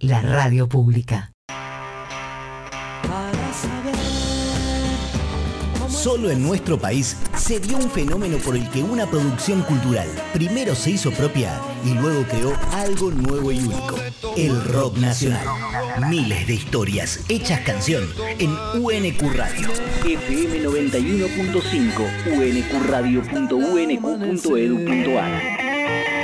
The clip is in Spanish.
la radio pública. Solo en nuestro país se dio un fenómeno por el que una producción cultural primero se hizo propia y luego creó algo nuevo y único: el rock nacional. Miles de historias hechas canción en UNQ Radio. FM 91.5, unqradio.unq.edu.ar.